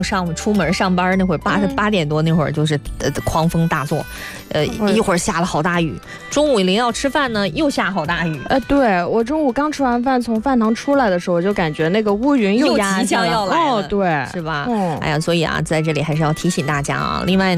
出门上班那会儿8点多那会儿就是狂风大作，一会儿下了好大雨，中午临要吃饭呢又下好大雨。 对，我中午刚吃完饭从饭堂出来的时候，我就感觉那个乌云又即将要来了， 对， 是吧？哎呀，所以啊，在这里还是要提醒大家啊。另外